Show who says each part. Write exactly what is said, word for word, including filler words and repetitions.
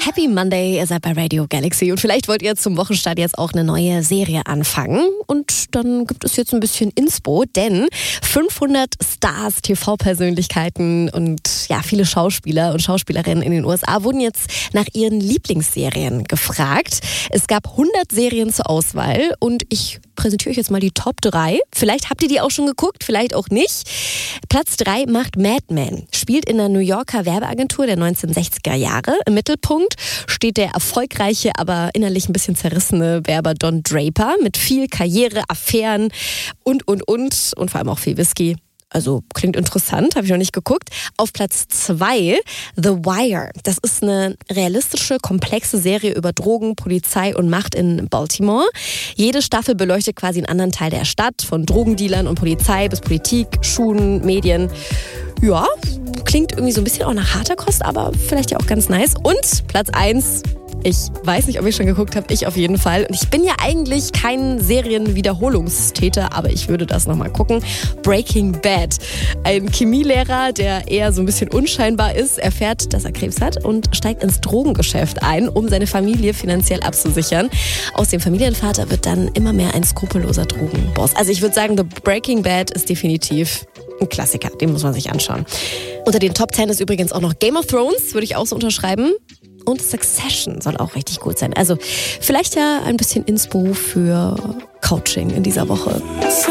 Speaker 1: Happy Monday, ihr seid bei Radio Galaxy und vielleicht wollt ihr zum Wochenstart jetzt auch eine neue Serie anfangen und dann gibt es jetzt ein bisschen Inspo, denn fünfhundert Stars, T V-Persönlichkeiten und ja, viele Schauspieler und Schauspielerinnen in den U S A wurden jetzt nach ihren Lieblingsserien gefragt. Es gab hundert Serien zur Auswahl und ich präsentiere euch jetzt mal die Top drei. Vielleicht habt ihr die auch schon geguckt, vielleicht auch nicht. Platz drei macht Mad Men, spielt in der New Yorker Werbeagentur der neunzehnhundertsechziger Jahre. Im Mittelpunkt steht der erfolgreiche, aber innerlich ein bisschen zerrissene Werber Don Draper mit viel Karriere, Affären und, und, und und vor allem auch viel Whisky. Also klingt interessant, habe ich noch nicht geguckt. Auf Platz zwei The Wire. Das ist eine realistische, komplexe Serie über Drogen, Polizei und Macht in Baltimore. Jede Staffel beleuchtet quasi einen anderen Teil der Stadt, von Drogendealern und Polizei bis Politik, Schulen, Medien. Ja, klingt irgendwie so ein bisschen auch nach harter Kost, aber vielleicht ja auch ganz nice. Und Platz eins. Ich weiß nicht, ob ich schon geguckt habe, ich auf jeden Fall. Und ich bin ja eigentlich kein Serienwiederholungstäter, aber ich würde das nochmal gucken. Breaking Bad. Ein Chemielehrer, der eher so ein bisschen unscheinbar ist, erfährt, dass er Krebs hat und steigt ins Drogengeschäft ein, um seine Familie finanziell abzusichern. Aus dem Familienvater wird dann immer mehr ein skrupelloser Drogenboss. Also ich würde sagen, The Breaking Bad ist definitiv ein Klassiker, den muss man sich anschauen. Unter den Top zehn ist übrigens auch noch Game of Thrones, würde ich auch so unterschreiben. Und Succession soll auch richtig gut sein. Also vielleicht ja ein bisschen Inspo für Coaching in dieser Woche.